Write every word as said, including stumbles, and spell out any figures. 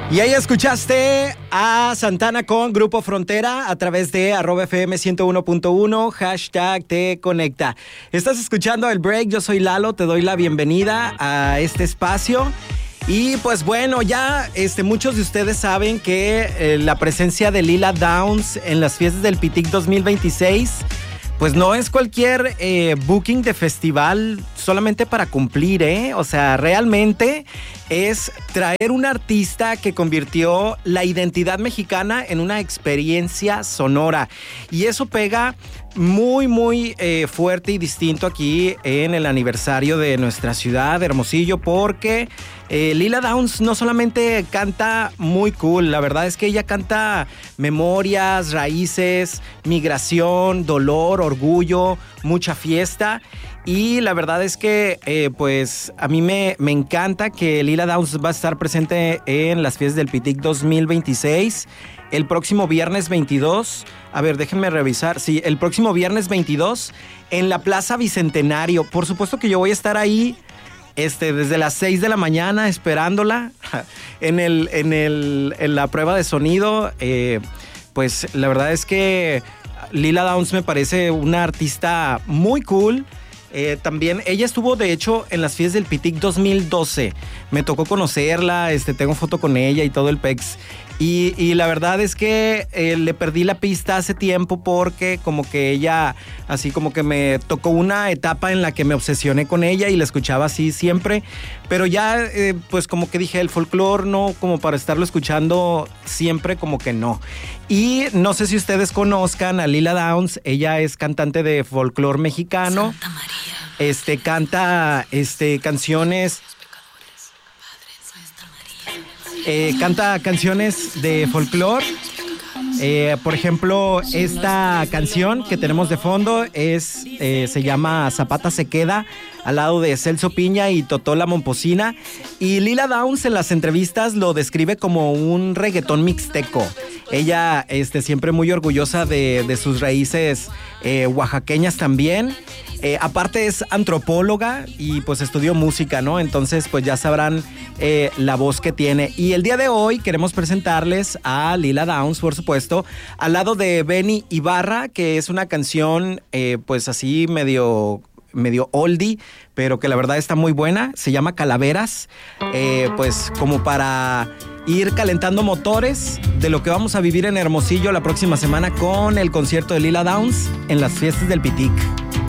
Y ahí escuchaste a Santana con Grupo Frontera a través de arroba F M ciento uno punto uno, hashtag te conecta. Estás escuchando El Break, yo soy Lalo, te doy la bienvenida a este espacio. Y pues bueno, ya este, muchos de ustedes saben que eh, la presencia de Lila Downs en las fiestas del Pitic dos mil veintiséis... pues no es cualquier eh, booking de festival solamente para cumplir, ¿eh? O sea, realmente es traer un artista que convirtió la identidad mexicana en una experiencia sonora. Y eso pega muy, muy eh, fuerte y distinto aquí en el aniversario de nuestra ciudad, de Hermosillo, porque eh, Lila Downs no solamente canta muy cool, la verdad es que ella canta memorias, raíces, migración, dolor, orgullo, mucha fiesta. Y la verdad es que eh, pues a mí me, me encanta que Lila Downs va a estar presente en las fiestas del Pitic dos mil veintiséis el próximo viernes veintidós. A ver, déjenme revisar. Sí, el próximo viernes veintidós en la Plaza Bicentenario. Por supuesto que yo voy a estar ahí este, desde las seis de la mañana esperándola en, el, en, el, en la prueba de sonido. Eh, pues la verdad es que Lila Downs me parece una artista muy cool. Eh, también ella estuvo de hecho en las fiestas del Pitic dos mil doce. Me tocó conocerla, este, tengo foto con ella y todo el pex. Y, y la verdad es que eh, le perdí la pista hace tiempo porque como que ella, así como que me tocó una etapa en la que me obsesioné con ella y la escuchaba así siempre. Pero ya eh, pues como que dije, el folclore no, como para estarlo escuchando siempre, como que no. Y no sé si ustedes conozcan a Lila Downs, ella es cantante de folclore mexicano. Santa María. Este, canta este, canciones... Eh, canta canciones de folclore. Eh, por ejemplo, esta canción que tenemos de fondo es, eh, se llama Zapata se queda, al lado de Celso Piña y Totó la Momposina. Y Lila Downs en las entrevistas lo describe como un reggaetón mixteco. Ella este, siempre muy orgullosa de, de sus raíces eh, oaxaqueñas también. Eh, aparte es antropóloga y pues estudió música, ¿no? Entonces pues ya sabrán eh, la voz que tiene. Y el día de hoy queremos presentarles a Lila Downs, por supuesto, al lado de Benny Ibarra, que es una canción eh, pues así medio... medio oldie, pero que la verdad está muy buena. Se llama Calaveras, eh, pues como para ir calentando motores de lo que vamos a vivir en Hermosillo la próxima semana con el concierto de Lila Downs en las fiestas del Pitic.